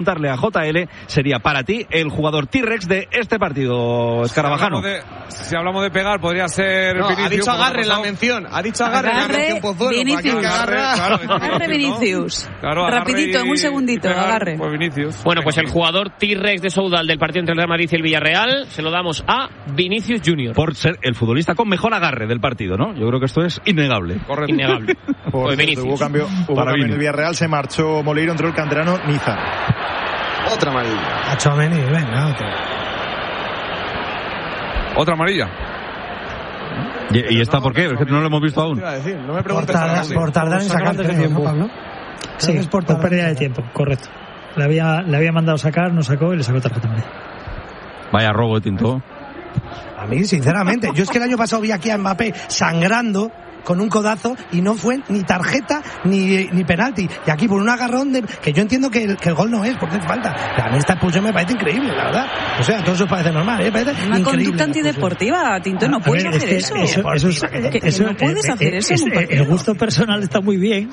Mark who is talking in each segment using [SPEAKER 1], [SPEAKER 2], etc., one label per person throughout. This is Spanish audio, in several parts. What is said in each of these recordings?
[SPEAKER 1] Preguntarle a JL sería para ti el jugador T-Rex de este partido, Escarabajano.
[SPEAKER 2] Si hablamos de pegar, podría ser Vinicius.
[SPEAKER 3] Ha dicho agarre en la mención. Ha dicho agarre en la mención Pozuelo.
[SPEAKER 4] Vinicius.
[SPEAKER 2] Agarre
[SPEAKER 4] Vinicius.
[SPEAKER 2] Claro,
[SPEAKER 4] rapidito, en un segundito,
[SPEAKER 2] pegar,
[SPEAKER 4] agarre.
[SPEAKER 2] Pues Vinicius.
[SPEAKER 5] Bueno, pues el jugador T-Rex de Soudal del partido entre el Real Madrid y el Villarreal se lo damos a Vinicius Junior.
[SPEAKER 1] Por ser el futbolista con mejor agarre del partido, ¿no? Yo creo que esto es innegable.
[SPEAKER 2] Correcto.
[SPEAKER 5] Innegable.
[SPEAKER 6] Pues
[SPEAKER 5] Vinicius.
[SPEAKER 6] Hubo cambio en el Villarreal, se marchó Moleiro, entró el canterano Nízar.
[SPEAKER 3] Otra amarilla.
[SPEAKER 7] A Tchouaméni, venga,
[SPEAKER 2] Otra amarilla.
[SPEAKER 1] ¿Y esta por qué? Es que no lo hemos visto aún.
[SPEAKER 6] No me preguntes
[SPEAKER 7] por tardar en sacar tiempo, Pablo. Sí, es por pérdida de tiempo, correcto. Le había mandado sacar, no sacó y le sacó tarjeta amarilla.
[SPEAKER 1] Vaya robo de Tinto.
[SPEAKER 7] A mí, sinceramente, yo es que el año pasado vi aquí a Mbappé sangrando con un codazo y no fue ni tarjeta ni penalti. Y aquí por un agarrón que yo entiendo que el gol no es, porque es falta. Pero a mí esta expulsión me parece increíble, la verdad. O sea, todo eso parece normal, parece
[SPEAKER 4] una conducta antideportiva, Tinto, no puedes hacer eso. No puedes hacer eso.
[SPEAKER 7] El gusto personal está muy bien,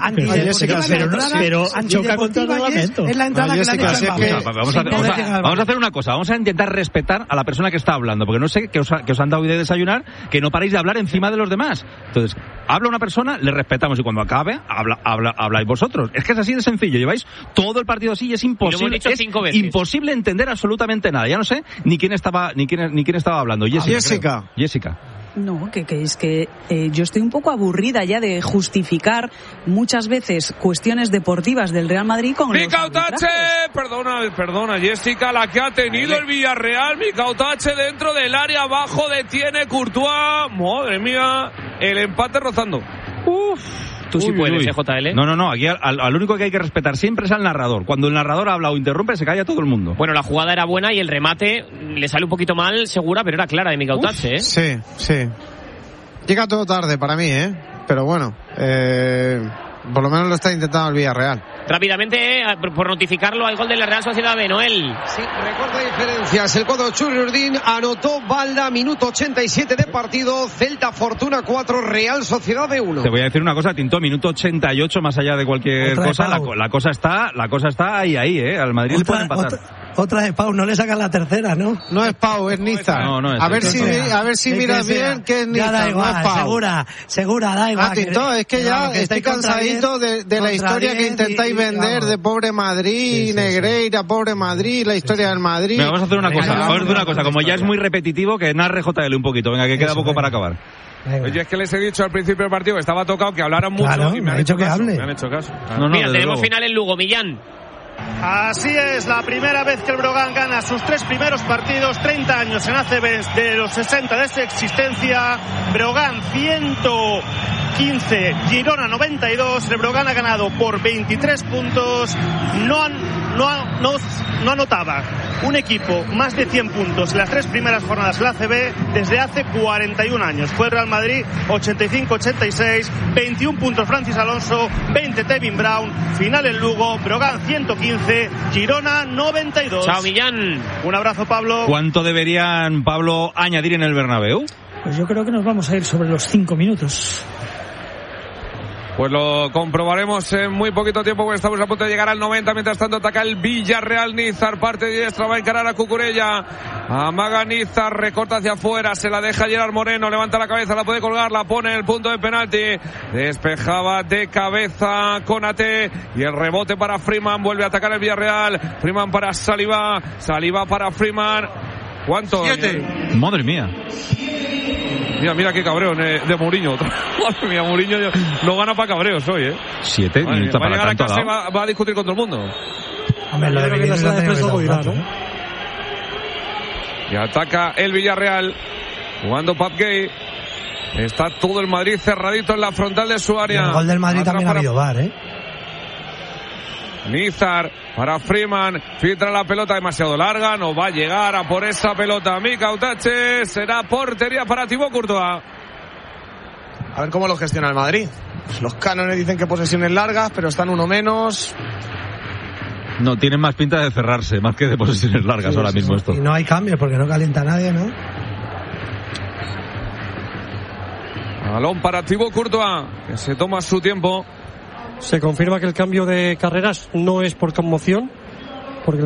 [SPEAKER 7] pero choca contra el reglamento. Es la entrada que le ha
[SPEAKER 1] Vamos a hacer una cosa, vamos a intentar respetar a la persona que está hablando, porque no sé que os han dado idea de desayunar, que no paréis de hablar encima de los demás. Entonces, habla una persona, le respetamos, y cuando acabe, habláis vosotros. Es que es así de sencillo. Lleváis todo el partido así y es imposible. Es imposible entender absolutamente nada. Ya no sé ni quién estaba hablando. Jessica.
[SPEAKER 4] No, que es que yo estoy un poco aburrida ya de justificar muchas veces cuestiones deportivas del Real Madrid con
[SPEAKER 2] Micautache, perdona Jessica, la que ha tenido el Villarreal. Micautache dentro del área, abajo detiene Courtois. Madre mía, el empate rozando.
[SPEAKER 5] Tú sí puedes, JL.
[SPEAKER 1] No, aquí al único que hay que respetar siempre es al narrador. Cuando el narrador habla o interrumpe, se calla todo el mundo.
[SPEAKER 5] Bueno, la jugada era buena y el remate le sale un poquito mal, segura, pero era clara de Micautache, ¿eh?
[SPEAKER 3] Sí. Llega todo tarde para mí, pero bueno, por lo menos lo está intentando el Villarreal.
[SPEAKER 5] Rápidamente, por notificarlo, al gol de la Real Sociedad de Noel.
[SPEAKER 3] Sí, recorta diferencias. El cuadro Churriurdín anotó Balda, minuto 87 de partido. Celta Fortuna 4, Real Sociedad de 1.
[SPEAKER 1] Te voy a decir una cosa, Tinto, minuto 88, más allá de cualquier cosa, la cosa está ahí, al Madrid le puede empatar.
[SPEAKER 7] Otra de Pau, no le sacan la tercera, ¿no?
[SPEAKER 3] No es Pau, es Nízar.
[SPEAKER 1] No es.
[SPEAKER 3] A ver si miras bien que es Nízar.
[SPEAKER 7] Ya da igual,
[SPEAKER 3] no es Pau.
[SPEAKER 7] Segura, da igual.
[SPEAKER 3] Tinto, es que ya estoy cansadito de la historia que intentáis vender de pobre Madrid, Negreira, pobre Madrid, la historia del Madrid.
[SPEAKER 1] Vamos a hacer una cosa, como ya es muy repetitivo, que narre JL un poquito, venga, que queda poco para acabar.
[SPEAKER 2] Oye, es que les he dicho al principio del partido que estaba tocado, que hablaran mucho,
[SPEAKER 7] claro,
[SPEAKER 2] y me han hecho que
[SPEAKER 7] hable.
[SPEAKER 2] Me han hecho caso.
[SPEAKER 5] Mira, tenemos final en Lugo, Millán.
[SPEAKER 8] Así es, la primera vez que el Brogan gana sus 3 primeros partidos, 30 años en ACB de los 60 de su existencia. Brogan 115, Girona 92. El Brogan ha ganado por 23 puntos. No anotaba un equipo más de 100 puntos en las 3 primeras jornadas de la ACB desde hace 41 años. Fue el Real Madrid 85-86, 21 puntos Francis Alonso, 20 Tevin Brown. Final en Lugo, Brogan 115, Girona 92.
[SPEAKER 5] Chao, Millán.
[SPEAKER 8] Un abrazo, Pablo.
[SPEAKER 1] ¿Cuánto deberían, Pablo, añadir en el Bernabéu?
[SPEAKER 7] Pues yo creo que nos vamos a ir sobre los 5 minutos.
[SPEAKER 2] Pues lo comprobaremos en muy poquito tiempo, porque estamos a punto de llegar al 90. Mientras tanto ataca el Villarreal. Nízar parte diestra, va a encarar a Cucurella. Amaga Nízar, recorta hacia afuera, se la deja Gerard Moreno, levanta la cabeza, la puede colgar, la pone en el punto de penalti. Despejaba de cabeza Konaté y el rebote para Freeman. Vuelve a atacar el Villarreal. Freeman para Saliba para Freeman. ¿Cuánto? 7.
[SPEAKER 1] Madre mía.
[SPEAKER 2] Mira qué cabreo de Mourinho. Madre mía, Mourinho no gana para cabreos hoy,
[SPEAKER 1] 7 minutos para
[SPEAKER 2] llegar
[SPEAKER 1] tanto.
[SPEAKER 2] A casa y va a discutir con todo el mundo.
[SPEAKER 7] Hombre, lo de Vinicius la defensa ¿no?
[SPEAKER 2] Y ataca el Villarreal, jugando Pap Gay. Está todo el Madrid cerradito en la frontal de su área.
[SPEAKER 7] El gol del Madrid también ha habido VAR,
[SPEAKER 2] Nízar para Freeman, filtra la pelota demasiado larga, no va a llegar a por esa pelota. Micautache, será portería para Thibaut Courtois.
[SPEAKER 3] A ver cómo lo gestiona el Madrid. Los cánones dicen que posesiones largas, pero están uno menos.
[SPEAKER 1] No, tienen más pinta de cerrarse, más que de posesiones largas ahora mismo esto.
[SPEAKER 7] Y no hay cambios porque no calienta nadie, ¿no?
[SPEAKER 2] Balón para Thibaut Courtois, que se toma su tiempo.
[SPEAKER 9] Se confirma que el cambio de Carreras no es por conmoción,